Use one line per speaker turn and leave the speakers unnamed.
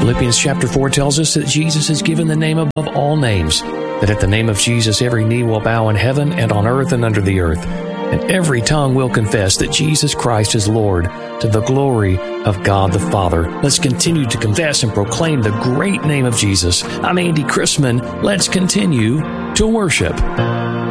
Philippians chapter 4 tells us that Jesus is given the name above all names, that at the name of Jesus every knee will bow in heaven and on earth and under the earth, and every tongue will confess that Jesus Christ is Lord, to the glory of God the Father. Let's continue to confess and proclaim the great name of Jesus. I'm Andy Chrisman. Let's continue to worship.